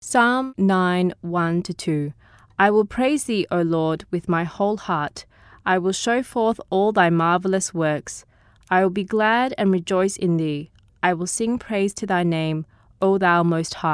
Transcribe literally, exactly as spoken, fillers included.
Psalm nine, one to two. I will praise thee, O Lord, with my whole heart. I will show forth all thy marvelous works. I will be glad and rejoice in thee. I will sing praise to thy name, O thou Most High.